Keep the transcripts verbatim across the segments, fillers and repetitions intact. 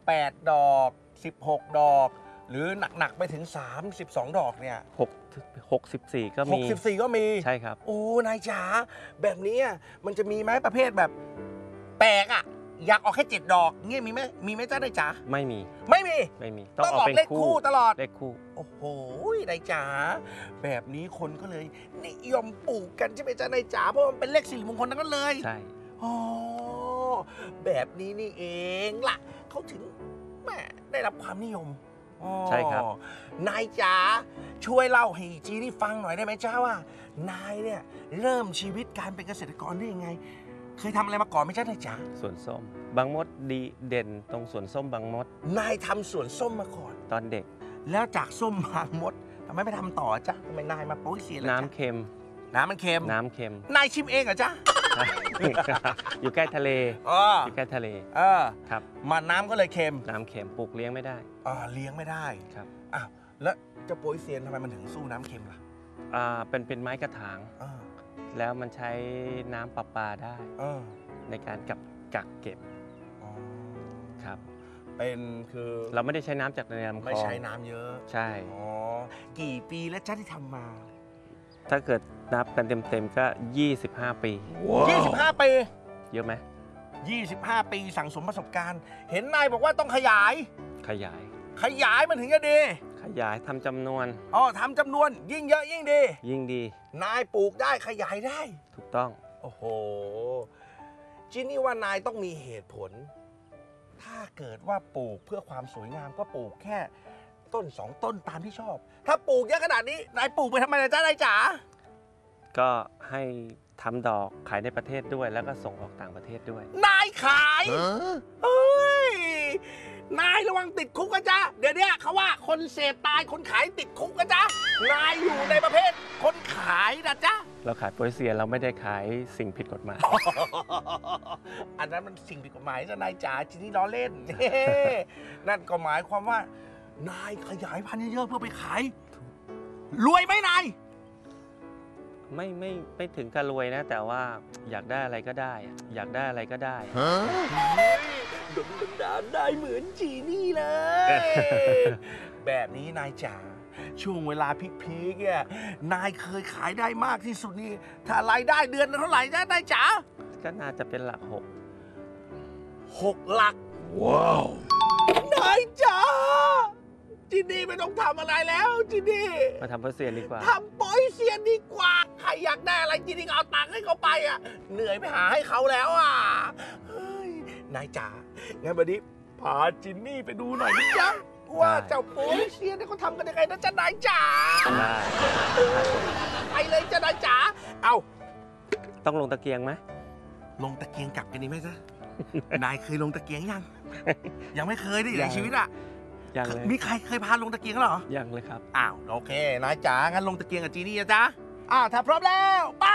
แปดดอกสิบหกดอกหรือหนักๆไปถึงสามสิบสองดอกเนี่ยหก หกสิบสี่ก็มีหกสิบสี่ก็มีใช่ครับโอ้นายจ๋าแบบนี้มันจะมีไหมประเภทแบบแปลกอ่ะอยากออกแค่เจ็ดดอกเงี้ยมีไหมมีไหมจ้านายจ๋าไม่มีไม่มีไม่มีต้องออกเลขคู่ตลอดเลขคู่โอ้โหนายจ๋าแบบนี้คนก็เลยนิยมปลูกกันใช่ไหมจ้านายจ๋าเพราะมันเป็นเลขสิริมงคลทั้งนั้นเลยใช่อ๋อแบบนี้นี่เองล่ะเขาถึงแม่ได้รับความนิยมใช่ครับนายจ๋าช่วยเล่าให้จีนี่ฟังหน่อยได้ไหมจ้าว่านายเนี่ยเริ่มชีวิตการเป็นเกษตรกรได้ยังไงเคยทำอะไรมาก่อนไหมจ้านายจ๋าสวนส้มบางมดดีเด่นตรงสวนส้มบางมดนายทำสวนส้มมาก่อนตอนเด็กแล้วจากส้มบางมดทำไมไม่ทำต่อจ้ะทำไมนายมาโป๊ยเสียเลยน้ำเค็มน้ำมันเค็มน้ำเค็มนายชิมเองเหรอจ๊ะอยู่ใกล้ทะเลอยู่ใกล้ทะเลเออครับมันน้ำก็เลยเค็มน้ำเค็มปลูกเลี้ยงไม่ได้อ่าเลี้ยงไม่ได้ครับอ้าวแล้วเจ้าโป๊ยเซียนทำไมมันถึงสู้น้ำเค็มล่ะอ่าเป็นเป็นไม้กระถางแล้วมันใช้น้ำประปาได้ในการกับกักเก็บครับเป็นคือเราไม่ได้ใช้น้ำจากในลำคลองไม่ใช้น้ำเยอะใช่อ๋อกี่ปีแล้วจ้าที่ทำมาถ้าเกิดนับกันเต็มๆก็ยี่สิบห้าปียี่สิบห้าปีเยอะไหมยี่สิบห้าปีสั่งสมประสบการณ์เห็นนายบอกว่าต้องขยายขยายขยายมันถึงจะดีขยายทำจำนวนอ๋อทำจำนวนยิ่งเยอะยิ่งดียิ่งดีนายปลูกได้ขยายได้ถูกต้องโอ้โหจีนี่ว่านายต้องมีเหตุผลถ้าเกิดว่าปลูกเพื่อความสวยงามก็ปลูกแค่ต้นสองต้นตามที่ชอบถ้าปลูกเยอะขนาดนี้นายปลูกไปทำไมนะจ๊ะนายจ๋าก็ให้ทำดอกขายในประเทศด้วยแล้วก็ส่งออกต่างประเทศด้วยนายขายเฮ้ยนายระวังติดคุกกันจ้ะเดี๋ยวนี้เขาว่าคนเสพตายคนขายติดคุกกันจ้ะนายอยู่ในประเภทคนขายนะจ๊ะเราขายโปรยเซียนเราไม่ได้ขายสิ่งผิดกฎหมายอันนั้นมันสิ่งผิดกฎหมายจ้ะนายจ๋าจีนี่ล้อเล่น นั่นก็หมายความว่านายขยายพันธุ์เยอะๆเพื่อไปขายรวยไหมนายไม่ไม่ไม่ถึงกับรวยนะแต่ว่าอยากได้อะไรก็ได้อยากได้อะไรก็ได้ดลบันดาลได้เหมือนจีนี่เลย แบบนี้นายจ๋าช่วงเวลาพีคๆเนี่ยนายเคยขายได้มากที่สุดนี่ถ้ารายได้เดือนละเท่าไหร่นะนายจ๋าก็น่าจะเป็นหลักหกหกหลักว้าวนายจ๋าจีนี่ไม่ต้องทำอะไรแล้วจีนี่มาทำโปรยเซียนดีกว่าทำโปรยเซียนดีกว่าใครอยากได้อะไรจีนี่เอาตังค์ให้เขาไปอ่ะเหนื่อยไปหาให้เขาแล้วอ่ะเฮ้ยนายจ๋างั้นวันนี้พาจินนี่ไปดูหน่อยนะจ๊ะว่าเจ้าโปรยเซียนเขาทำกันยังไงนะจ๊ะนายจ๋าไปเลยจ๊ะนายจ๋าเอาต้องลงตะเกียงไหมลงตะเกียงกลับกันดีไหมจ๊ะนายเคยลงตะเกียงยังยังไม่เคยดิในชีวิตอ่ะยังเลยมีใครเคยพาลงตะเกียงหรอยังเลยครับอ้าวโอเคนายจ๋างั้นลงตะเกียงกับจีนี่นะจ๊ะอ้าวถ้าพร้อมแล้วป้า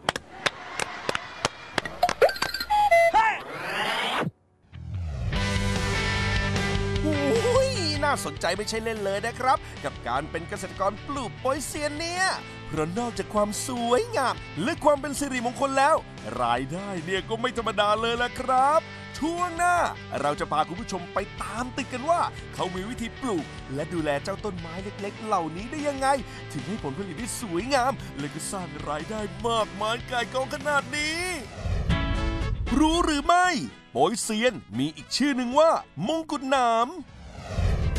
โอ้ยน่าสนใจไม่ใช่เล่นเลยนะครับกับการเป็นเกษตรกรปลูกโปยเซียนเนี่ยเพราะนอกจากความสวยงามและความเป็นสิริมงคลแล้วรายได้เนี่ยก็ไม่ธรรมดาเลยล่ะครับช่วงหน้าเราจะพาคุณผู้ชมไปตามติดกันว่าเขามีวิธีปลูกและดูแลเจ้าต้นไม้เล็กๆเหล่านี้ได้ยังไงถึงให้ผลผลิตได้สวยงามและก็สร้างรายได้มากมายก่ายกองขนาดนี้รู้หรือไม่โปยเซียนมีอีกชื่อหนึ่งว่ามงกุฎหนาม